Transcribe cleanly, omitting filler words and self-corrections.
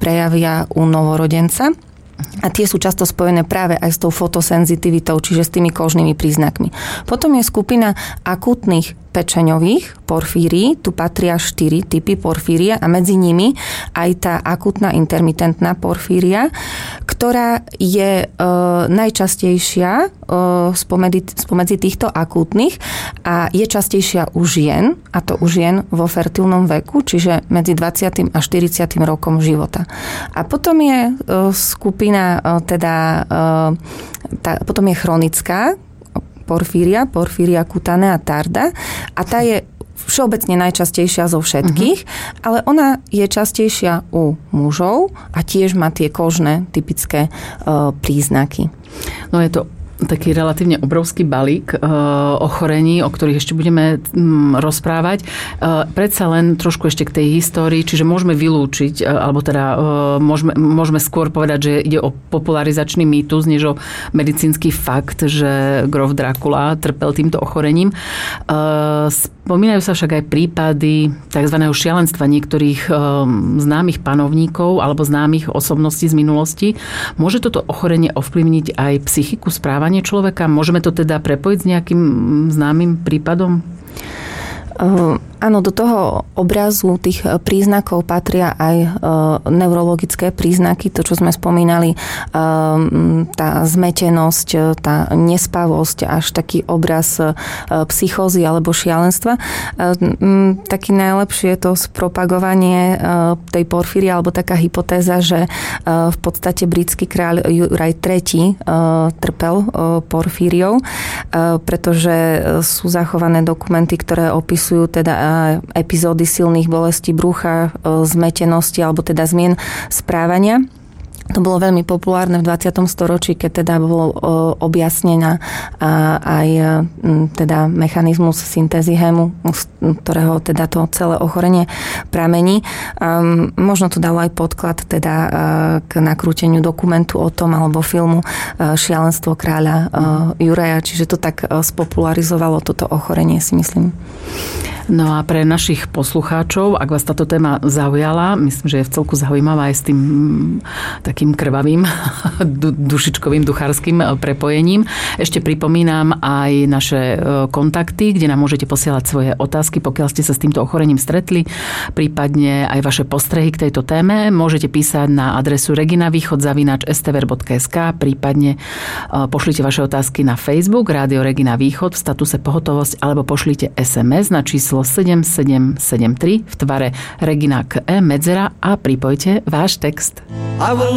prejavia u novorodenca. A tie sú často spojené práve aj s tou fotosenzitivitou, čiže s tými kožnými príznakmi. Potom je skupina akútnych pečeňových porfírií. Tu patria 4 typy porfíria a medzi nimi aj tá akútna intermitentná porfíria, ktorá je najčastejšia spomedzi týchto akútnych a je častejšia u žien, a to u žien vo fertilnom veku, čiže medzi 20. a 40. rokom života. A potom je skupina, potom je chronická porfíria cutanea tarda a tá je všeobecne najčastejšia zo všetkých, ale ona je častejšia u mužov a tiež má tie kožné typické príznaky. No je to taký relatívne obrovský balík ochorení, o ktorých ešte budeme rozprávať. Predsa len trošku ešte k tej histórii, čiže môžeme vylúčiť, alebo teda môžeme skôr povedať, že ide o popularizačný mýtus, než o medicínsky fakt, že grof Dracula trpel týmto ochorením. Spomínajú sa však aj prípady tzv. Šialenstva niektorých známych panovníkov alebo známych osobností z minulosti. Môže toto ochorenie ovplyvniť aj psychiku, správanie človeka? Môžeme to teda prepojiť s nejakým známym prípadom? Áno, do toho obrazu tých príznakov patria aj neurologické príznaky, to, čo sme spomínali, tá zmetenosť, tá nespavosť, až taký obraz psychózy alebo šialenstva. Taký najlepšie je to spropagovanie tej porfírie, alebo taká hypotéza, že v podstate britský kráľ Juraj III trpel porfíriou, pretože sú zachované dokumenty, ktoré opisujú teda epizódy silných bolestí brucha, zmetenosti alebo teda zmien správania. To bolo veľmi populárne v 20. storočí, keď teda bol objasnená aj teda mechanizmus syntézy hému, z ktorého teda to celé ochorenie pramení. Možno to dalo aj podklad teda k nakrúteniu dokumentu o tom alebo filmu Šialenstvo kráľa Juraja, čiže to tak spopularizovalo toto ochorenie, si myslím. No a pre našich poslucháčov, ak vás táto téma zaujala, myslím, že je vcelku zaujímavá aj s tým takým krvavým, dušičkovým, duchárskym prepojením. Ešte pripomínam aj naše kontakty, kde nám môžete posielať svoje otázky, pokiaľ ste sa s týmto ochorením stretli, prípadne aj vaše postrehy k tejto téme. Môžete písať na adresu reginavýchod@stver.sk, prípadne pošlite vaše otázky na Facebook Rádio Regina Východ v statuse pohotovosť alebo pošlite SMS na číslo 7773 v tvare Regina K.E. medzera a pripojte váš text.